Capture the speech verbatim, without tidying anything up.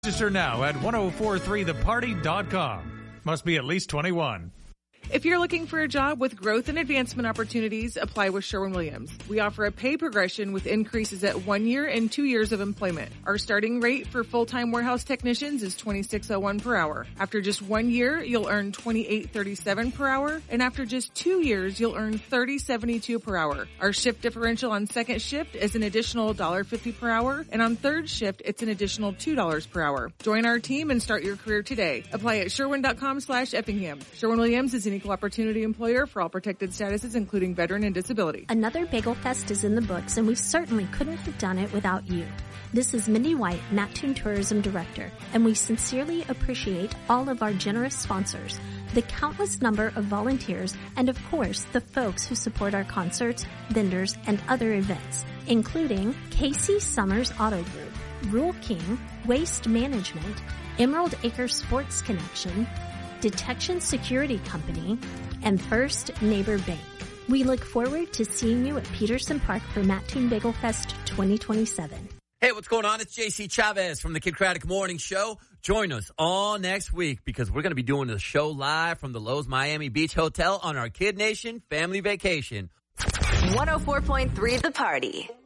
Register now at ten forty-three the party dot com. Must be at least twenty-one. If you're looking for a job with growth and advancement opportunities, apply with Sherwin-Williams. We offer a pay progression with increases at one year and two years of employment. Our starting rate for full-time warehouse technicians is twenty-six oh one per hour. After just one year, you'll earn twenty-eight thirty-seven per hour, and after just two years, you'll earn thirty seventy-two per hour. Our shift differential on second shift is an additional one dollar fifty per hour, and on third shift, it's an additional two dollars per hour. Join our team and start your career today. Apply at sherwin.com slash Effingham. Sherwin-Williams is an equal opportunity employer for all protected statuses, including veteran and disability. Another Bagel Fest is in the books, and we certainly couldn't have done it without you. This is Mindy White, Mattoon Tourism Director, and we sincerely appreciate all of our generous sponsors, the countless number of volunteers, and of course, the folks who support our concerts, vendors, and other events, including Casey Summers Auto Group, Rule King, Waste Management, Emerald Acre Sports Connection, Detection Security Company, and First Neighbor Bank. We look forward to seeing you at Peterson Park for Mattoon Bagel Fest twenty twenty-seven. Hey, what's going on? It's J C Chavez from the Kid Craddock Morning Show. Join us all next week because we're going to be doing the show live from the Lowe's Miami Beach Hotel on our Kid Nation family vacation. one oh four point three The Party.